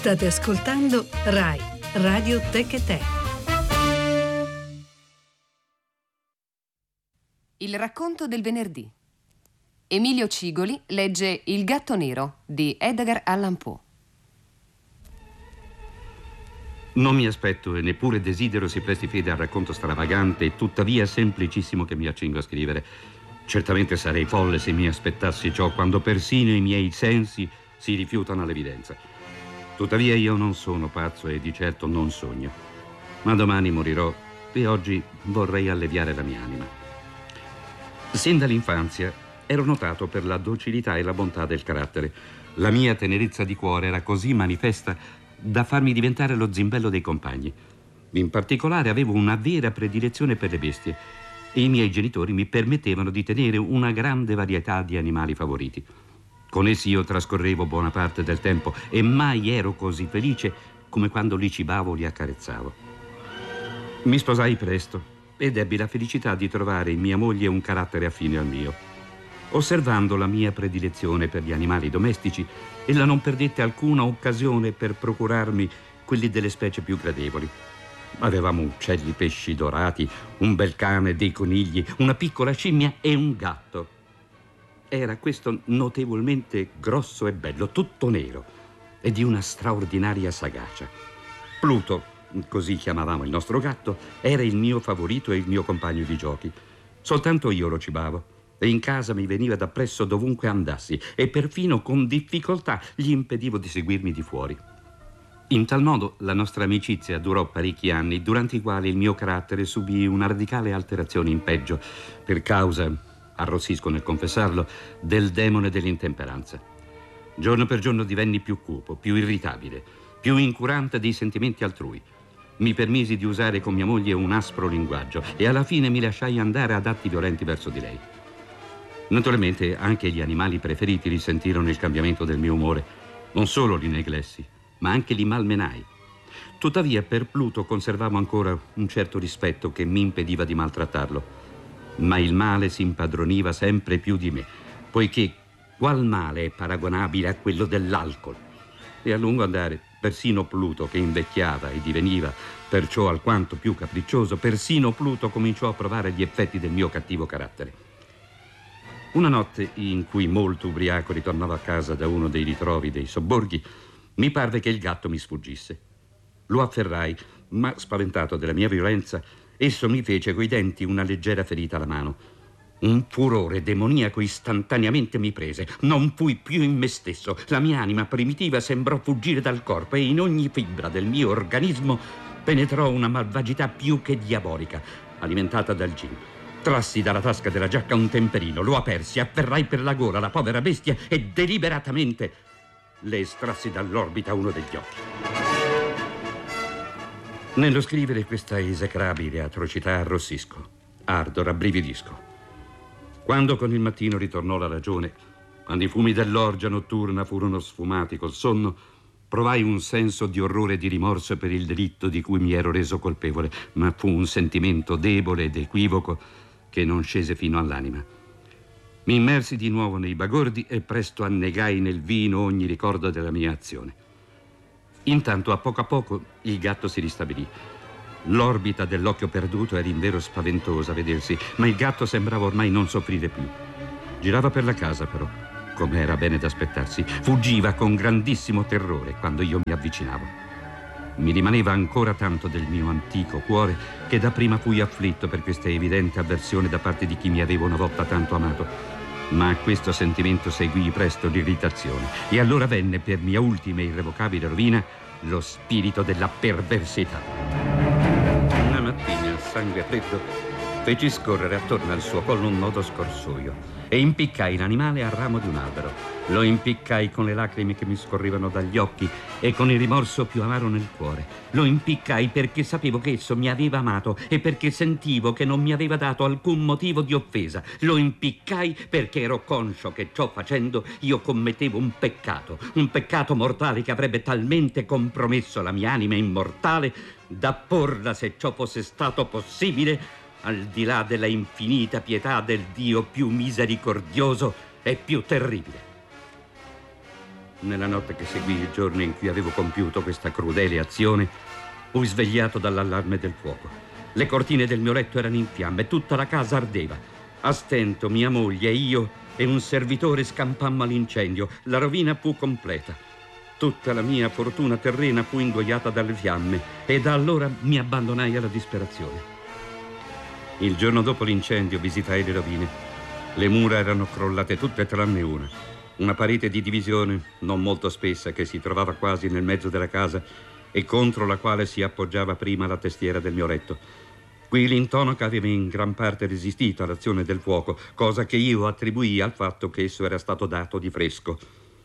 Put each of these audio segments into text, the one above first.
State ascoltando Rai Radio Tech e Te. Il racconto del venerdì. Emilio Cigoli legge Il gatto nero di Edgar Allan Poe. Non mi aspetto e neppure desidero si presti fede al racconto stravagante e tuttavia semplicissimo che mi accingo a scrivere. Certamente sarei folle se mi aspettassi ciò quando persino i miei sensi si rifiutano all'evidenza. Tuttavia io non sono pazzo e di certo non sogno. Ma domani morirò e oggi vorrei alleviare la mia anima. Sin dall'infanzia ero notato per la docilità e la bontà del carattere. La mia tenerezza di cuore era così manifesta da farmi diventare lo zimbello dei compagni. In particolare avevo una vera predilezione per le bestie e i miei genitori mi permettevano di tenere una grande varietà di animali favoriti. Con essi io trascorrevo buona parte del tempo e mai ero così felice come quando li cibavo o li accarezzavo. Mi sposai presto ed ebbi la felicità di trovare in mia moglie un carattere affine al mio. Osservando la mia predilezione per gli animali domestici, ella non perdette alcuna occasione per procurarmi quelli delle specie più gradevoli. Avevamo uccelli, pesci dorati, un bel cane, dei conigli, una piccola scimmia e un gatto. Era questo notevolmente grosso e bello, tutto nero e di una straordinaria sagacia. Pluto, così chiamavamo il nostro gatto, era il mio favorito e il mio compagno di giochi. Soltanto io lo cibavo e in casa mi veniva dappresso dovunque andassi e perfino con difficoltà gli impedivo di seguirmi di fuori. In tal modo la nostra amicizia durò parecchi anni, durante i quali il mio carattere subì una radicale alterazione in peggio per causa, arrossisco nel confessarlo, del demone dell'intemperanza. Giorno per giorno divenni più cupo, più irritabile, più incurante dei sentimenti altrui. Mi permisi di usare con mia moglie un aspro linguaggio e alla fine mi lasciai andare ad atti violenti verso di lei. Naturalmente anche gli animali preferiti risentirono il cambiamento del mio umore. Non solo li neglessi, ma anche li malmenai. Tuttavia per Pluto conservavo ancora un certo rispetto che mi impediva di maltrattarlo. Ma il male si impadroniva sempre più di me, poiché qual male è paragonabile a quello dell'alcol? E a lungo andare, persino Pluto, che invecchiava e diveniva perciò alquanto più capriccioso, persino Pluto cominciò a provare gli effetti del mio cattivo carattere. Una notte in cui molto ubriaco ritornavo a casa da uno dei ritrovi dei sobborghi, mi parve che il gatto mi sfuggisse. Lo afferrai, ma spaventato della mia violenza, esso mi fece coi denti una leggera ferita alla mano. Un furore demoniaco istantaneamente mi prese. Non fui più in me stesso. La mia anima primitiva sembrò fuggire dal corpo e in ogni fibra del mio organismo penetrò una malvagità più che diabolica, alimentata dal gin. Trassi dalla tasca della giacca un temperino, lo apersi, afferrai per la gola la povera bestia e deliberatamente le estrassi dall'orbita uno degli occhi. Nello scrivere questa esecrabile atrocità arrossisco, ardo, rabbrividisco. Quando con il mattino ritornò la ragione, quando i fumi dell'orgia notturna furono sfumati col sonno, provai un senso di orrore e di rimorso per il delitto di cui mi ero reso colpevole, ma fu un sentimento debole ed equivoco che non scese fino all'anima. Mi immersi di nuovo nei bagordi e presto annegai nel vino ogni ricordo della mia azione. Intanto, a poco, il gatto si ristabilì. L'orbita dell'occhio perduto era invero spaventosa a vedersi, ma il gatto sembrava ormai non soffrire più. Girava per la casa, però, come era bene da aspettarsi. Fuggiva con grandissimo terrore quando io mi avvicinavo. Mi rimaneva ancora tanto del mio antico cuore che dapprima fui afflitto per questa evidente avversione da parte di chi mi aveva una volta tanto amato. Ma a questo sentimento seguì presto l'irritazione e allora venne per mia ultima e irrevocabile rovina lo spirito della perversità. Una mattina, a sangue freddo, feci scorrere attorno al suo collo un nodo scorsoio e impiccai l'animale al ramo di un albero. Lo impiccai con le lacrime che mi scorrevano dagli occhi e con il rimorso più amaro nel cuore. Lo impiccai perché sapevo che esso mi aveva amato e perché sentivo che non mi aveva dato alcun motivo di offesa. Lo impiccai perché ero conscio che ciò facendo io commettevo un peccato mortale che avrebbe talmente compromesso la mia anima immortale da porla, se ciò fosse stato possibile, al di là della infinita pietà del Dio più misericordioso e più terribile. Nella notte che seguì il giorno in cui avevo compiuto questa crudele azione, fui svegliato dall'allarme del fuoco. Le cortine del mio letto erano in fiamme, tutta la casa ardeva. A stento, mia moglie, io e un servitore scampammo all'incendio. La rovina fu completa. Tutta la mia fortuna terrena fu ingoiata dalle fiamme e da allora mi abbandonai alla disperazione. Il giorno dopo l'incendio visitai le rovine. Le mura erano crollate tutte tranne una parete di divisione non molto spessa che si trovava quasi nel mezzo della casa e contro la quale si appoggiava prima la testiera del mio letto. Qui l'intonaco aveva in gran parte resistito all'azione del fuoco, cosa che io attribuii al fatto che esso era stato dato di fresco.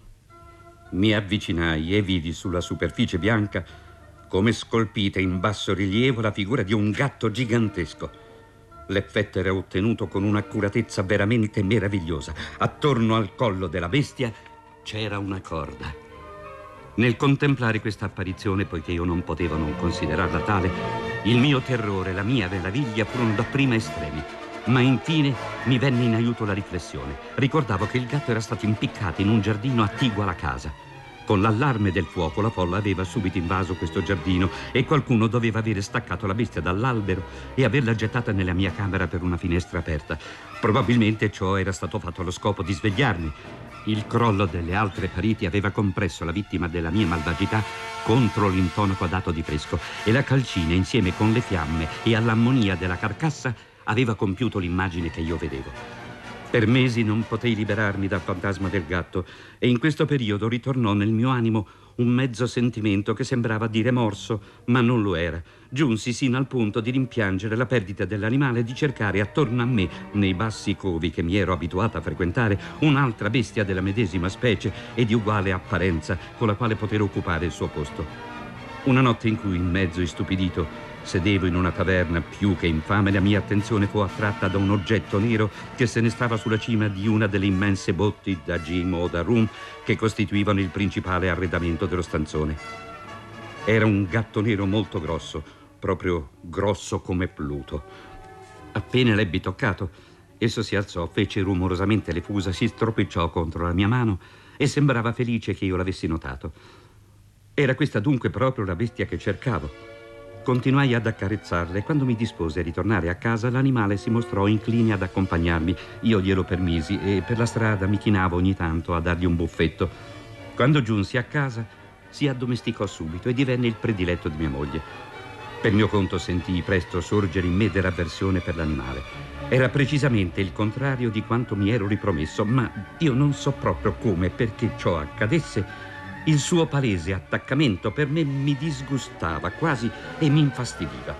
Mi avvicinai e vidi sulla superficie bianca, come scolpita in basso rilievo, la figura di un gatto gigantesco. L'effetto era ottenuto con un'accuratezza veramente meravigliosa. Attorno al collo della bestia c'era una corda. Nel contemplare questa apparizione, poiché io non potevo non considerarla tale, il mio terrore e la mia meraviglia furono dapprima estremi. Ma infine mi venne in aiuto la riflessione. Ricordavo che il gatto era stato impiccato in un giardino attiguo alla casa. Con l'allarme del fuoco la folla aveva subito invaso questo giardino e qualcuno doveva avere staccato la bestia dall'albero e averla gettata nella mia camera per una finestra aperta. Probabilmente ciò era stato fatto allo scopo di svegliarmi. Il crollo delle altre pareti aveva compresso la vittima della mia malvagità contro l'intonaco dato di fresco e la calcina, insieme con le fiamme e all'ammonia della carcassa, aveva compiuto l'immagine che io vedevo. Per mesi non potei liberarmi dal fantasma del gatto e in questo periodo ritornò nel mio animo un mezzo sentimento che sembrava di remorso, ma non lo era. Giunsi sino al punto di rimpiangere la perdita dell'animale e di cercare attorno a me, nei bassi covi che mi ero abituata a frequentare, un'altra bestia della medesima specie e di uguale apparenza con la quale poter occupare il suo posto. Una notte in cui, mezzo istupidito, sedevo in una taverna più che infame, la mia attenzione fu attratta da un oggetto nero che se ne stava sulla cima di una delle immense botti da gin o da rum che costituivano il principale arredamento dello stanzone. Era un gatto nero molto grosso, proprio grosso come Pluto. Appena l'ebbi toccato, esso si alzò, fece rumorosamente le fusa, si stropicciò contro la mia mano e sembrava felice che io l'avessi notato. Era questa dunque proprio la bestia che cercavo. Continuai ad accarezzarla e quando mi dispose a ritornare a casa l'animale si mostrò incline ad accompagnarmi. Io glielo permisi e per la strada mi chinavo ogni tanto a dargli un buffetto. Quando giunsi a casa si addomesticò subito e divenne il prediletto di mia moglie. Per mio conto sentii presto sorgere in me dell'avversione per l'animale. Era precisamente il contrario di quanto mi ero ripromesso, ma io non so proprio come e perché ciò accadesse. Il suo palese attaccamento per me mi disgustava quasi e mi infastidiva.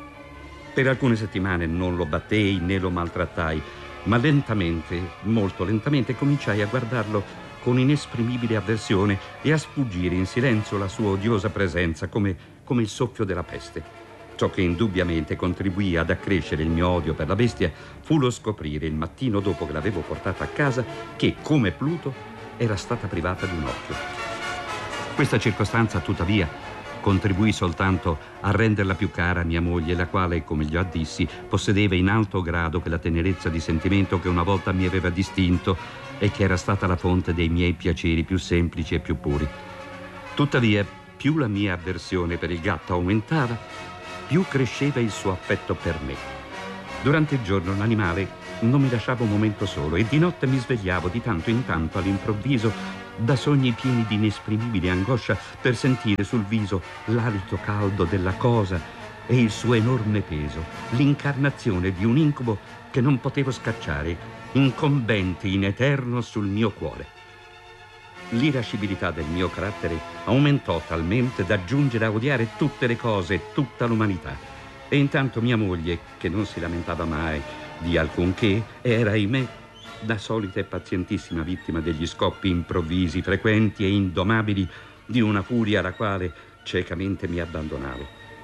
Per alcune settimane non lo battei né lo maltrattai, ma lentamente, molto lentamente, cominciai a guardarlo con inesprimibile avversione e a sfuggire in silenzio la sua odiosa presenza come il soffio della peste. Ciò che indubbiamente contribuì ad accrescere il mio odio per la bestia fu lo scoprire il mattino dopo che l'avevo portata a casa che, come Pluto, era stata privata di un occhio. Questa circostanza, tuttavia, contribuì soltanto a renderla più cara a mia moglie, la quale, come già dissi, possedeva in alto grado quella tenerezza di sentimento che una volta mi aveva distinto e che era stata la fonte dei miei piaceri più semplici e più puri. Tuttavia, più la mia avversione per il gatto aumentava, più cresceva il suo affetto per me. Durante il giorno l'animale non mi lasciava un momento solo e di notte mi svegliavo di tanto in tanto all'improvviso da sogni pieni di inesprimibile angoscia per sentire sul viso l'alito caldo della cosa e il suo enorme peso, l'incarnazione di un incubo che non potevo scacciare, incombente in eterno sul mio cuore. L'irascibilità del mio carattere aumentò talmente da giungere a odiare tutte le cose e tutta l'umanità. E intanto mia moglie, che non si lamentava mai di alcunché, era, ahimè, da solita e pazientissima vittima degli scoppi improvvisi, frequenti e indomabili di una furia alla quale ciecamente mi abbandonavo.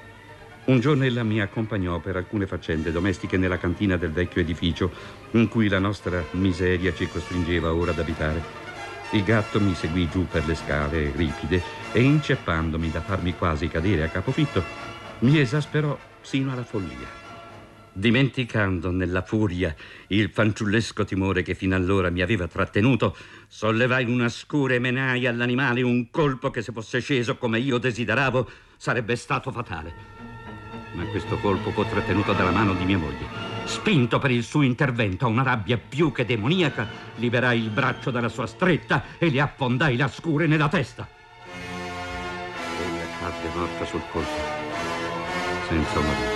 Un giorno ella mi accompagnò per alcune faccende domestiche nella cantina del vecchio edificio in cui la nostra miseria ci costringeva ora ad abitare. Il gatto mi seguì giù per le scale ripide e, inceppandomi da farmi quasi cadere a capofitto, mi esasperò sino alla follia. Dimenticando nella furia il fanciullesco timore che fino allora mi aveva trattenuto, sollevai una scura e menai all'animale un colpo che, se fosse sceso come io desideravo, sarebbe stato fatale. Ma questo colpo fu trattenuto dalla mano di mia moglie. Spinto per il suo intervento a una rabbia più che demoniaca, liberai il braccio dalla sua stretta e le affondai la scure nella testa. Ella cadde morta sul colpo, senza una vita.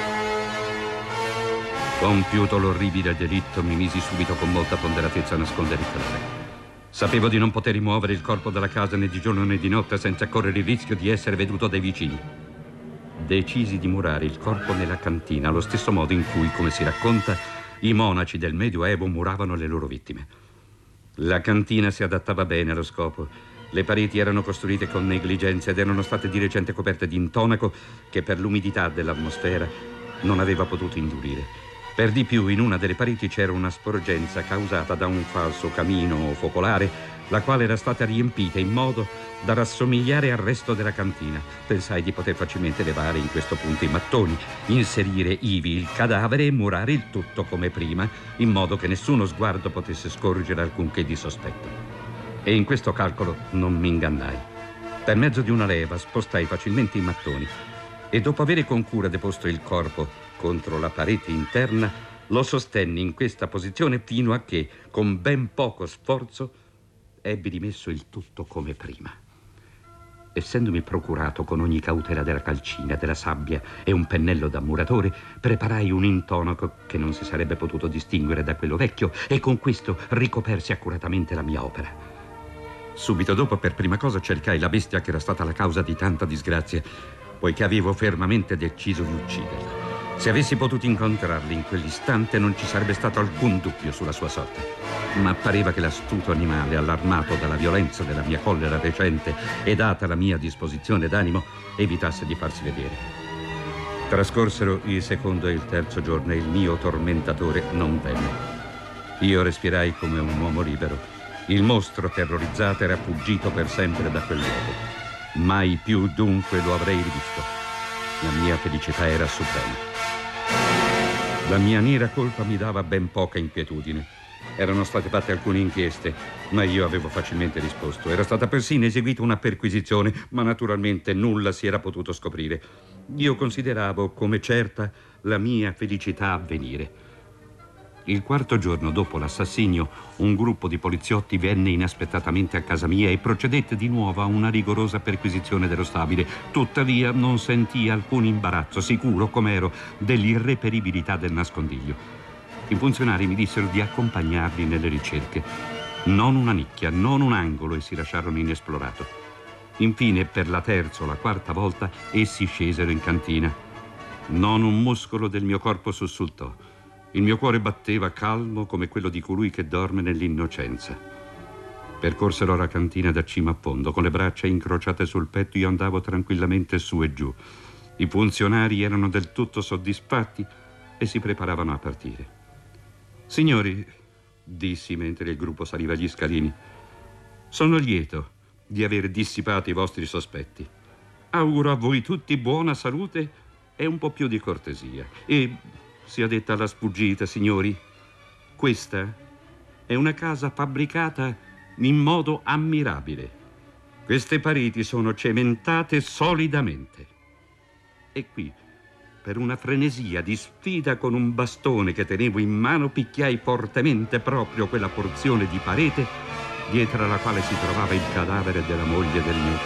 Compiuto l'orribile delitto, mi misi subito con molta ponderatezza a nascondere il cadavere. Sapevo di non poter rimuovere il corpo dalla casa né di giorno né di notte senza correre il rischio di essere veduto dai vicini. Decisi di murare il corpo nella cantina, allo stesso modo in cui, come si racconta, i monaci del Medioevo muravano le loro vittime. La cantina si adattava bene allo scopo. Le pareti erano costruite con negligenza ed erano state di recente coperte di intonaco che, per l'umidità dell'atmosfera, non aveva potuto indurire. Per di più, in una delle pareti c'era una sporgenza causata da un falso camino focolare, la quale era stata riempita in modo da rassomigliare al resto della cantina. Pensai di poter facilmente levare in questo punto i mattoni, inserire ivi il cadavere e murare il tutto come prima, in modo che nessuno sguardo potesse scorgere alcunché di sospetto. E in questo calcolo non mi ingannai. Per mezzo di una leva spostai facilmente i mattoni e, dopo avere con cura deposto il corpo contro la parete interna, lo sostenni in questa posizione fino a che, con ben poco sforzo, ebbi rimesso il tutto come prima. Essendomi procurato con ogni cautela della calcina, della sabbia e un pennello da muratore, preparai un intonaco che non si sarebbe potuto distinguere da quello vecchio e con questo ricopersi accuratamente la mia opera. Subito dopo, per prima cosa, cercai la bestia che era stata la causa di tanta disgrazia, poiché avevo fermamente deciso di ucciderla. Se avessi potuto incontrarli in quell'istante non ci sarebbe stato alcun dubbio sulla sua sorte. Ma pareva che l'astuto animale, allarmato dalla violenza della mia collera recente e data la mia disposizione d'animo, evitasse di farsi vedere. Trascorsero il secondo e il terzo giorno e il mio tormentatore non venne. Io respirai come un uomo libero. Il mostro, terrorizzato, era fuggito per sempre da quel luogo. Mai più dunque lo avrei rivisto. La mia felicità era suprema. La mia nera colpa mi dava ben poca inquietudine. Erano state fatte alcune inchieste, ma io avevo facilmente risposto. Era stata persino eseguita una perquisizione, ma naturalmente nulla si era potuto scoprire. Io consideravo come certa la mia felicità a venire. Il quarto giorno dopo l'assassinio, un gruppo di poliziotti venne inaspettatamente a casa mia e procedette di nuovo a una rigorosa perquisizione dello stabile. Tuttavia non sentii alcun imbarazzo, sicuro com'ero dell'irreperibilità del nascondiglio. I funzionari mi dissero di accompagnarli nelle ricerche. Non una nicchia, non un angolo essi lasciarono inesplorato. Infine, per la terza o la quarta volta, essi scesero in cantina. Non un muscolo del mio corpo sussultò. Il mio cuore batteva calmo come quello di colui che dorme nell'innocenza. Percorsero la cantina da cima a fondo. Con le braccia incrociate sul petto io andavo tranquillamente su e giù. I funzionari erano del tutto soddisfatti e si preparavano a partire. Signori, dissi mentre il gruppo saliva gli scalini, sono lieto di aver dissipato i vostri sospetti. Auguro a voi tutti buona salute e un po' più di cortesia. E, sia detta alla sfuggita, signori, questa è una casa fabbricata in modo ammirabile. Queste pareti sono cementate solidamente. E qui, per una frenesia di sfida con un bastone che tenevo in mano, picchiai fortemente proprio quella porzione di parete dietro alla quale si trovava il cadavere della moglie del mio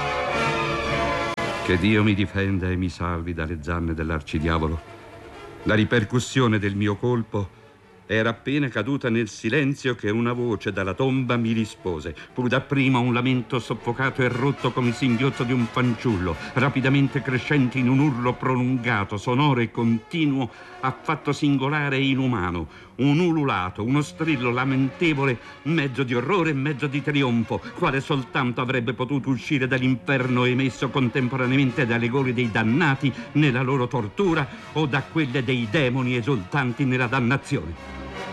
cuore. Che Dio mi difenda e mi salvi dalle zanne dell'arcidiavolo. La ripercussione del mio colpo era appena caduta nel silenzio che una voce dalla tomba mi rispose. Fu dapprima un lamento soffocato e rotto come il singhiozzo di un fanciullo, rapidamente crescente in un urlo prolungato, sonoro e continuo, affatto singolare e inumano. Un ululato, uno strillo lamentevole, mezzo di orrore e mezzo di trionfo, quale soltanto avrebbe potuto uscire dall'inferno emesso contemporaneamente dalle gole dei dannati nella loro tortura o da quelle dei demoni esultanti nella dannazione.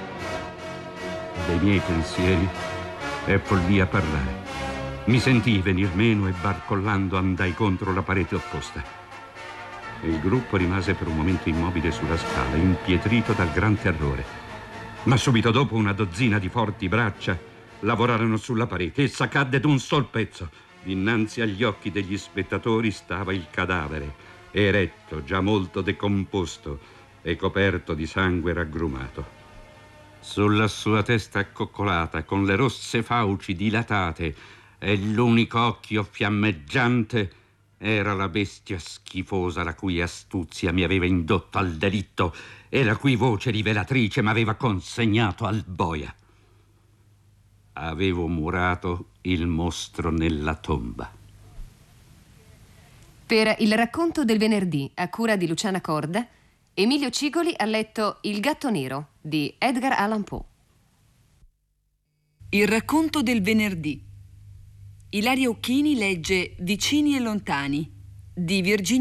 Dei miei pensieri è follia parlare. Mi sentii venir meno e barcollando andai contro la parete opposta. Il gruppo rimase per un momento immobile sulla scala, impietrito dal gran terrore. Ma subito dopo una dozzina di forti braccia lavorarono sulla parete. Essa cadde d'un sol pezzo. Innanzi agli occhi degli spettatori stava il cadavere, eretto, già molto decomposto e coperto di sangue raggrumato. Sulla sua testa accoccolata, con le rosse fauci dilatate e l'unico occhio fiammeggiante, era la bestia schifosa la cui astuzia mi aveva indotto al delitto e la cui voce rivelatrice m'aveva consegnato al boia. Avevo murato il mostro nella tomba. Per il racconto del venerdì, a cura di Luciana Corda, Emilio Cigoli ha letto Il gatto nero di Edgar Allan Poe. Il racconto del venerdì. Ilaria Occhini legge Vicini e lontani di Virginia